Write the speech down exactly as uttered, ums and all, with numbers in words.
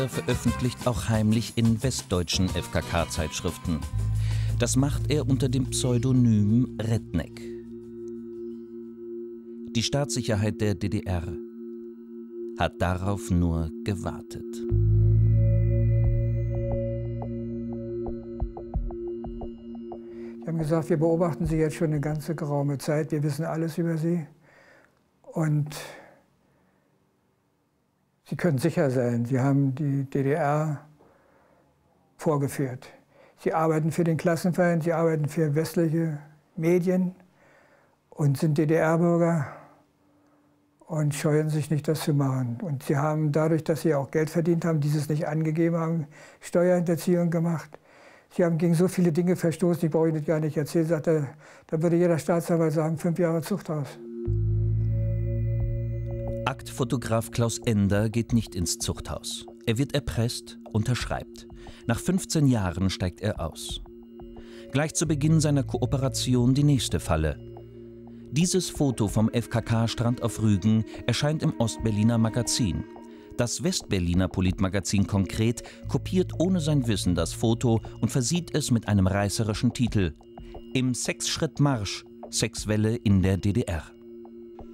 Er veröffentlicht auch heimlich in westdeutschen F K K-Zeitschriften. Das macht er unter dem Pseudonym Redneck. Die Staatssicherheit der D D R hat darauf nur gewartet. Sie haben gesagt, wir beobachten Sie jetzt schon eine ganze geraume Zeit, wir wissen alles über Sie und Sie können sicher sein, Sie haben die D D R vorgeführt. Sie arbeiten für den Klassenfeind, Sie arbeiten für westliche Medien und sind D D R-Bürger und scheuen sich nicht, das zu machen. Und Sie haben dadurch, dass Sie auch Geld verdient haben, dieses nicht angegeben haben, Steuerhinterziehung gemacht. Sie haben gegen so viele Dinge verstoßen, die brauche ich Ihnen gar nicht erzählen. Sagt er, da würde jeder Staatsanwalt sagen, fünf Jahre Zuchthaus. Aktfotograf Klaus Ender geht nicht ins Zuchthaus. Er wird erpresst, unterschreibt. Nach fünfzehn Jahren steigt er aus. Gleich zu Beginn seiner Kooperation die nächste Falle. Dieses Foto vom F K K-Strand auf Rügen erscheint im Ostberliner Magazin. Das Westberliner Politmagazin Konkret kopiert ohne sein Wissen das Foto und versieht es mit einem reißerischen Titel: Im Sechsschritt Marsch, Sexwelle in der D D R.